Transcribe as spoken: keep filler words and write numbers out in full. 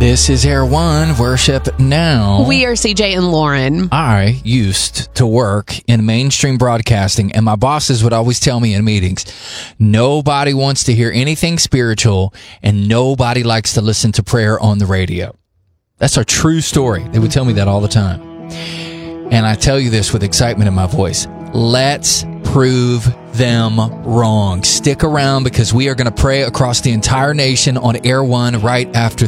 This is Air One Worship Now. We are C J and Lauren. I used to work in mainstream broadcasting, and my bosses would always tell me in meetings, nobody wants to hear anything spiritual, and nobody likes to listen to prayer on the radio. That's our true story. They would tell me that all the time. And I tell you this with excitement in my voice. Let's prove them wrong. Stick around because we are going to pray across the entire nation on Air One right after